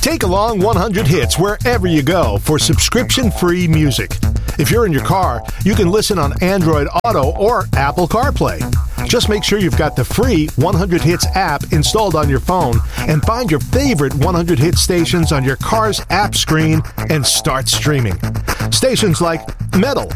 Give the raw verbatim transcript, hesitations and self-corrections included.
Take along one hundred hits wherever you go for subscription-free music. If you're in your car, you can listen on Android Auto or Apple CarPlay. Just make sure you've got the free one hundred hits app installed on your phone and find your favorite one hundred hit stations on your car's app screen and start streaming. Stations like Metal,